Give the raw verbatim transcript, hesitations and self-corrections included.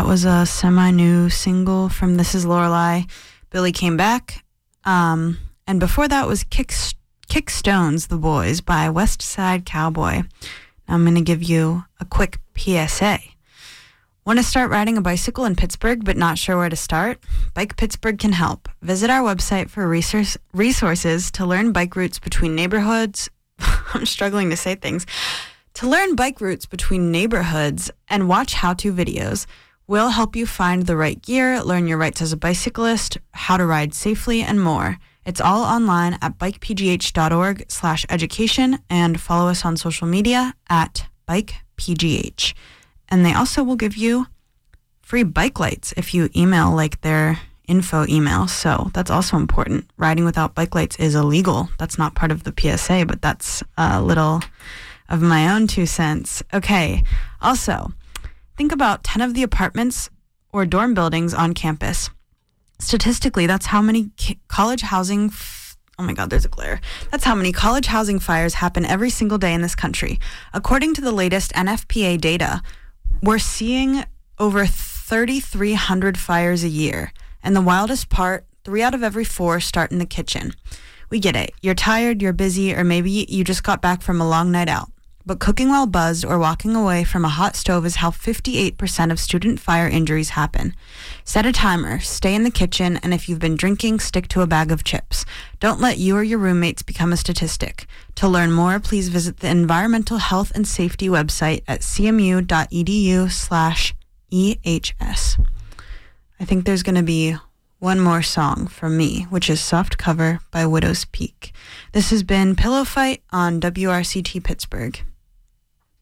That was a semi-new single from This Is Lorelei. Billy Came Back. Um, and before that was Kick, Kick Stones, The Boys by West Side Cowboy. Now I'm going to give you a quick P S A. Want to start riding a bicycle in Pittsburgh but not sure where to start? Bike Pittsburgh can help. Visit our website for resource, resources to learn bike routes between neighborhoods. I'm struggling to say things. To learn bike routes between neighborhoods and watch how-to videos. We'll help you find the right gear, learn your rights as a bicyclist, how to ride safely, and more. It's all online at bikepgh.org slash education and follow us on social media at bikepgh. And they also will give you free bike lights if you email like their info email. So that's also important. Riding without bike lights is illegal. That's not part of the P S A, but that's a little of my own two cents. Okay. Also, think about ten of the apartments or dorm buildings on campus. Statistically, that's how many ki- college housing... F- oh my God, there's a glare. That's how many college housing fires happen every single day in this country. According to the latest N F P A data, we're seeing over thirty-three hundred fires a year. And the wildest part, three out of every four start in the kitchen. We get it. You're tired, you're busy, or maybe you just got back from a long night out. But cooking while buzzed or walking away from a hot stove is how fifty-eight percent of student fire injuries happen. Set a timer, stay in the kitchen, and if you've been drinking, stick to a bag of chips. Don't let you or your roommates become a statistic. To learn more, please visit the Environmental Health and Safety website at cmu.edu slash EHS. I think there's going to be one more song from me, which is Soft Cover by Widow's Peak. This has been Pillow Fight on W R C T Pittsburgh.